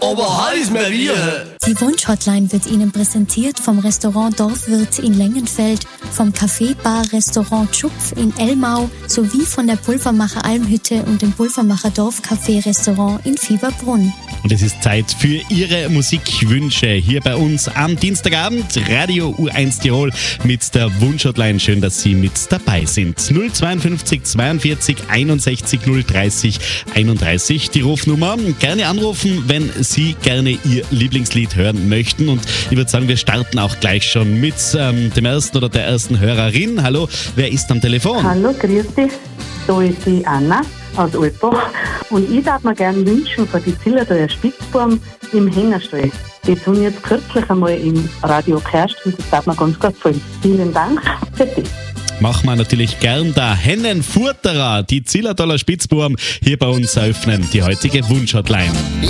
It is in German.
aber heiß Maria. Die Wunsch-Hotline wird Ihnen präsentiert vom Restaurant Dorfwirt in Längenfeld, vom Café-Bar-Restaurant Schupf in Elmau sowie von der Pulvermacher Almhütte und dem Pulvermacher Dorfcafé-Restaurant in Fieberbrunn. Und es ist Zeit für Ihre Musikwünsche hier bei uns am Dienstagabend. Radio U1 Tirol mit der Wunsch-Hotline. Schön, dass Sie mit dabei sind. 052 42 61 030 31 die Rufnummer. Gerne anrufen, wenn Sie gerne Ihr Lieblingslied hören möchten. Und ich würde sagen, wir starten auch gleich schon mit dem ersten oder der ersten Hörerin. Hallo, wer ist am Telefon? Hallo, grüß dich. Da ist die Anna aus Altbach. Und ich darf mir gerne wünschen für die Zillertaler Spitzbuben im Hängerstall. Die tun jetzt kürzlich einmal im Radio gehört und das darf mir ganz gut gefallen. Vielen Dank für dich. Machen wir natürlich gern der Hennenfurterer, die Zillertaler Spitzbuben hier bei uns eröffnen, die heutige Wunsch-Hotline.